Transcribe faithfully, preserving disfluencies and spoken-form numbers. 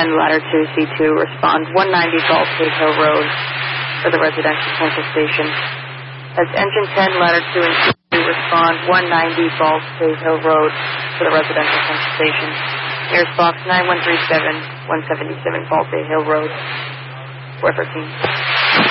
ten, ladder two, C two, respond one ninety Ball State Hill Road for the residential census station. As engine ten, ladder two, and C two, respond one ninety Ball State Hill Road for the residential census station. Nearest box nine one three seven, one seventy-seven Ball State Hill Road, four thirteen.